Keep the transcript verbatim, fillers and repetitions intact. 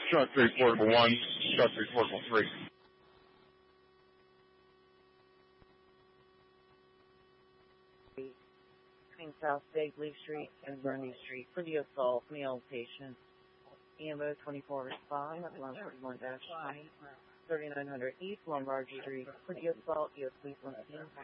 Truck three Portable one, Truck three Portable three. Between South Bagley Street and Burney Street for the assault male patient. E M O twenty-four five, one thirty-one dash thirty-nine hundred East Lombard Street for the assault, U S Police one.